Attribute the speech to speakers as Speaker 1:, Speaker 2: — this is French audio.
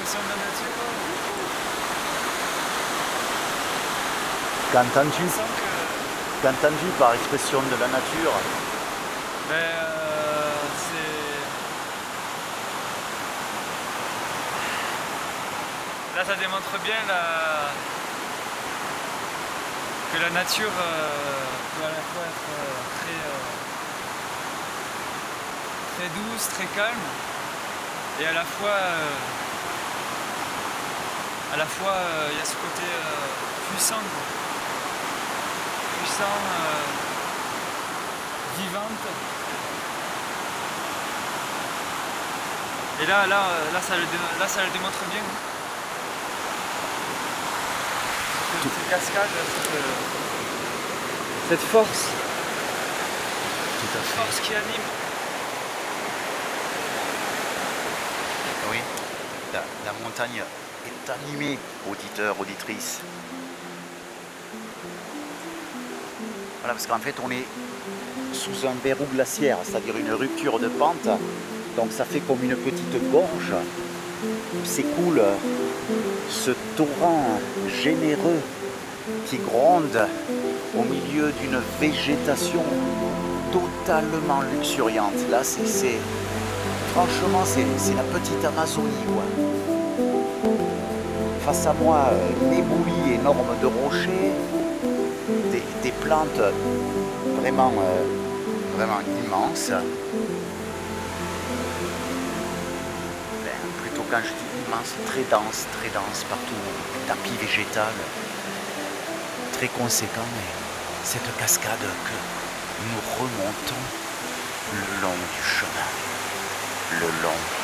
Speaker 1: l'expression de la nature.
Speaker 2: Qu'entends-tu
Speaker 1: On sent que
Speaker 2: Qu'entends-tu par expression de la nature?
Speaker 1: c'est... Là, ça démontre bien que la nature peut à la fois être très douce, très calme, et à la fois, il y a ce côté puissant, quoi. Puissant, vivante. Et là, ça le démontre bien. Ces cascades, cette force,
Speaker 2: Tout à fait.
Speaker 1: force qui anime.
Speaker 2: Oui, la montagne est animée, auditeurs, auditrices. Voilà, parce qu'en fait, on est sous un verrou glaciaire, c'est-à-dire une rupture de pente. Donc ça fait comme une petite gorge où s'écoule ce torrent généreux qui gronde au milieu d'une végétation totalement luxuriante. Là, franchement, c'est la petite Amazonie, quoi. Face à moi, une éboulis énorme de rochers, des plantes vraiment, vraiment immenses. Plutôt quand je dis immense, très dense partout, tapis végétal, très conséquent. Et cette cascade que nous remontons le long du chemin, le long